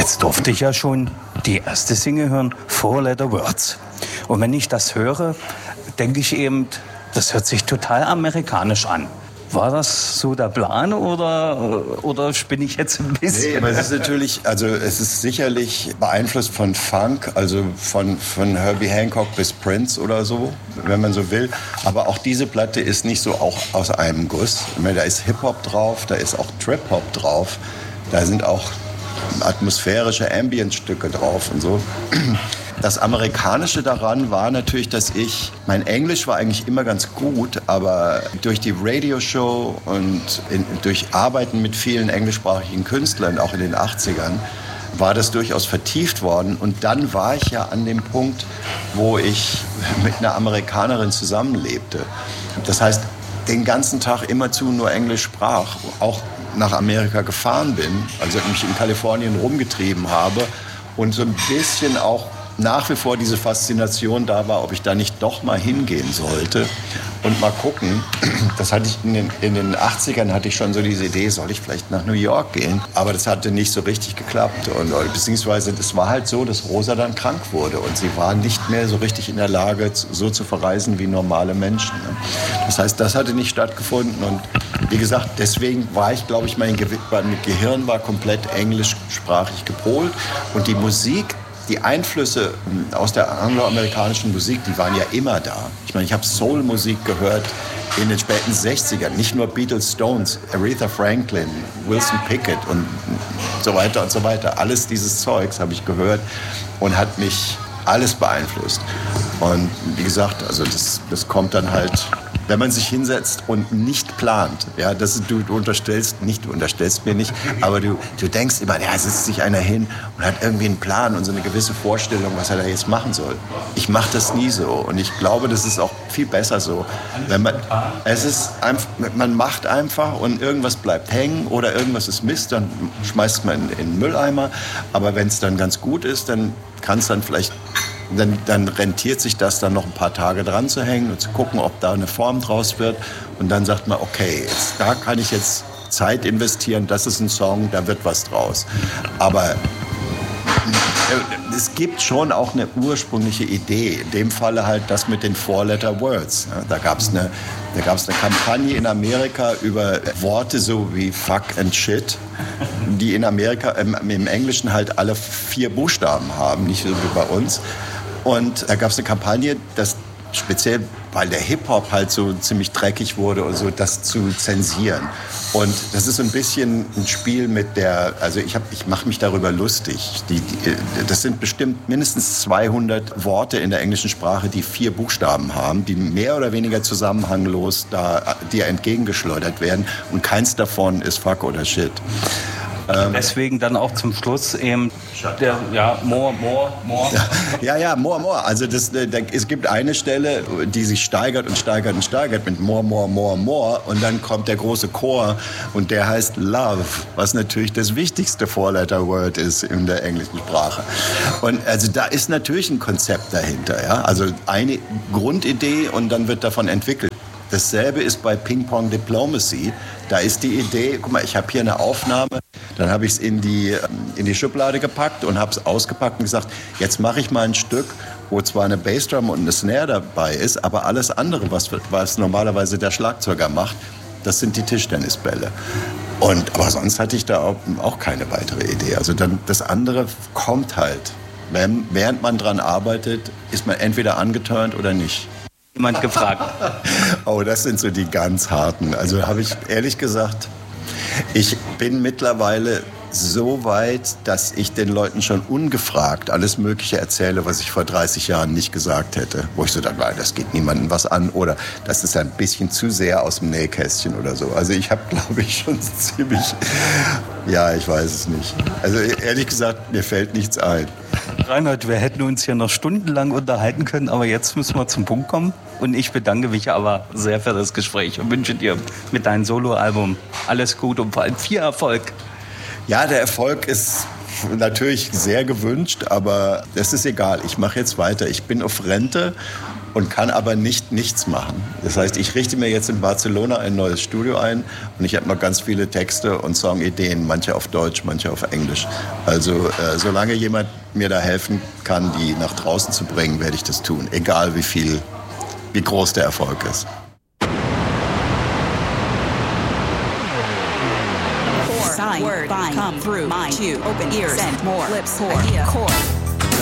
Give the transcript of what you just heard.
Jetzt durfte ich ja schon die erste Single hören, Four Letter Words. Und wenn ich das höre, denke ich eben, das hört sich total amerikanisch an. War das so der Plan oder spinne ich jetzt ein bisschen? Nee, aber es ist natürlich, also es ist sicherlich beeinflusst von Funk, also von Herbie Hancock bis Prince oder so, wenn man so will. Aber auch diese Platte ist nicht so auch aus einem Guss. Ich meine, da ist Hip-Hop drauf, da ist auch Trip-Hop drauf, da sind auch atmosphärische Ambient-Stücke drauf und so. Das Amerikanische daran war natürlich, dass mein Englisch war eigentlich immer ganz gut, aber durch die Radioshow und durch Arbeiten mit vielen englischsprachigen Künstlern, auch in den 80ern, war das durchaus vertieft worden. Und dann war ich ja an dem Punkt, wo ich mit einer Amerikanerin zusammenlebte. Das heißt, den ganzen Tag immerzu nur Englisch sprach, auch nach Amerika gefahren bin, also mich in Kalifornien rumgetrieben habe und so ein bisschen auch nach wie vor diese Faszination da war, ob ich da nicht doch mal hingehen sollte und mal gucken. Das hatte ich in den 80ern hatte ich schon so diese Idee, soll ich vielleicht nach New York gehen? Aber das hatte nicht so richtig geklappt. Beziehungsweise es war halt so, dass Rosa dann krank wurde und sie war nicht mehr so richtig in der Lage, so zu verreisen wie normale Menschen. Das heißt, das hatte nicht stattgefunden und wie gesagt, deswegen war ich, glaube ich, mein Gehirn war komplett englischsprachig gepolt und die Musik, die Einflüsse aus der angloamerikanischen Musik, die waren ja immer da. Ich meine, ich habe Soul-Musik gehört in den späten 60ern. Nicht nur Beatles, Stones, Aretha Franklin, Wilson Pickett und so weiter und so weiter. Alles dieses Zeugs habe ich gehört und hat mich alles beeinflusst. Und wie gesagt, also das kommt dann halt, wenn man sich hinsetzt und nicht plant. Ja, du unterstellst mir nicht, aber du denkst immer, ja, setzt sich einer hin und hat irgendwie einen Plan und so eine gewisse Vorstellung, was er da jetzt machen soll. Ich mache das nie so und ich glaube, das ist auch viel besser so. Man macht einfach und irgendwas bleibt hängen oder irgendwas ist Mist, dann schmeißt man in den Mülleimer. Aber wenn es dann ganz gut ist, dann kann es dann vielleicht dann rentiert sich das dann noch ein paar Tage dran zu hängen und zu gucken, ob da eine Form draus wird. Und dann sagt man, okay, da kann ich jetzt Zeit investieren, das ist ein Song, da wird was draus. Aber es gibt schon auch eine ursprüngliche Idee. In dem Falle halt das mit den Four-Letter-Words. Da gab es eine Kampagne in Amerika über Worte so wie fuck and shit, die in Amerika im Englischen halt alle 4 Buchstaben haben, nicht so wie bei uns. Und da gab es eine Kampagne, dass speziell, weil der Hip-Hop halt so ziemlich dreckig wurde und so, das zu zensieren. Und das ist so ein bisschen ein Spiel mit also ich mache mich darüber lustig. Das sind bestimmt mindestens 200 Worte in der englischen Sprache, die 4 Buchstaben haben, die mehr oder weniger zusammenhanglos dir entgegengeschleudert werden. Und keins davon ist fuck oder shit. Deswegen dann auch zum Schluss eben more. Ja, more. Also es gibt eine Stelle, die sich steigert mit more. Und dann kommt der große Chor und der heißt Love, was natürlich das wichtigste Four-Letter-Word ist in der englischen Sprache. Und also da ist natürlich ein Konzept dahinter. Ja? Also eine Grundidee und dann wird davon entwickelt. Dasselbe ist bei Ping Pong Diplomacy. Da ist die Idee, guck mal, ich habe hier eine Aufnahme, dann habe ich es in die Schublade gepackt und habe es ausgepackt und gesagt, jetzt mache ich mal ein Stück, wo zwar eine Bassdrum und eine Snare dabei ist, aber alles andere, was normalerweise der Schlagzeuger macht, das sind die Tischtennisbälle. Aber sonst hatte ich da auch keine weitere Idee. Also dann das andere kommt halt. Während man dran arbeitet, ist man entweder angeturnt oder nicht. Jemand gefragt. Oh, das sind so die ganz harten. Also habe ich ehrlich gesagt, ich bin mittlerweile so weit, dass ich den Leuten schon ungefragt alles Mögliche erzähle, was ich vor 30 Jahren nicht gesagt hätte. Wo ich so dachte, das geht niemandem was an oder das ist ein bisschen zu sehr aus dem Nähkästchen oder so. Also ich habe, glaube ich, schon ziemlich, ja, ich weiß es nicht. Also ehrlich gesagt, mir fällt nichts ein. Reinhold, wir hätten uns hier noch stundenlang unterhalten können, aber jetzt müssen wir zum Punkt kommen. Und ich bedanke mich aber sehr für das Gespräch und wünsche dir mit deinem Soloalbum alles Gute und vor allem viel Erfolg. Ja, der Erfolg ist natürlich sehr gewünscht, aber das ist egal. Ich mache jetzt weiter. Ich bin auf Rente und kann aber nichts machen. Das heißt, ich richte mir jetzt in Barcelona ein neues Studio ein und ich habe noch ganz viele Texte und Songideen, manche auf Deutsch, manche auf Englisch. Also solange jemand mir da helfen kann, die nach draußen zu bringen, werde ich das tun, egal wie groß der Erfolg ist. Sign, bind, come through, mind, to, open, ears, send, more, lips, core, idea, core.